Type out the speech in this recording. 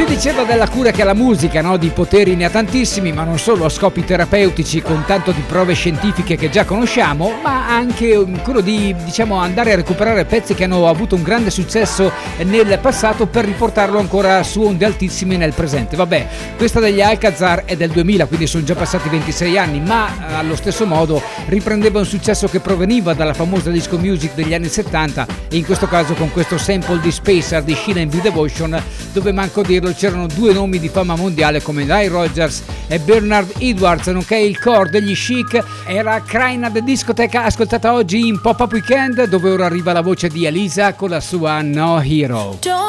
Si diceva della cura che la musica, no? Di poteri ne ha tantissimi, ma non solo a scopi terapeutici con tanto di prove scientifiche che già conosciamo, ma anche quello di, diciamo, andare a recuperare pezzi che hanno avuto un grande successo nel passato per riportarlo ancora su onde altissime nel presente. Vabbè, questa degli Alcazar è del 2000, quindi sono già passati 26 anni, ma allo stesso modo riprendeva un successo che proveniva dalla famosa disco music degli anni 70, e in questo caso con questo sample di Spacer di Sheila and the Devotion, dove manco dirlo c'erano due nomi di fama mondiale come Nile Rodgers e Bernard Edwards, nonché il core degli Chic. Era Crying at the Discoteca, ascoltata oggi in Pop-Up Weekend, dove ora arriva la voce di Elisa con la sua No Hero.